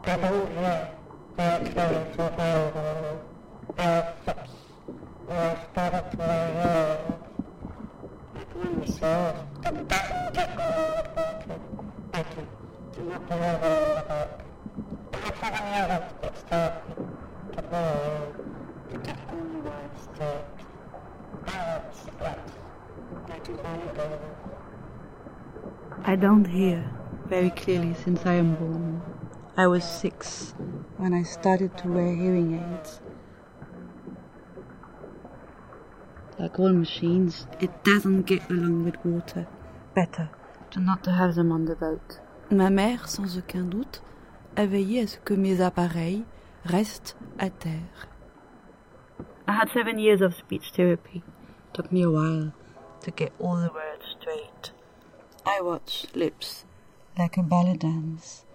I don't hear very clearly since I am born. I was 6 when I started to wear hearing aids. Like all machines, it doesn't get along with water. Better to not to have them on the boat. Ma mère, sans aucun doute, a veillé à ce que mes appareils restent à terre. I had 7 years of speech therapy. Took me a while to get all the words straight. I watch lips like a ballet dance.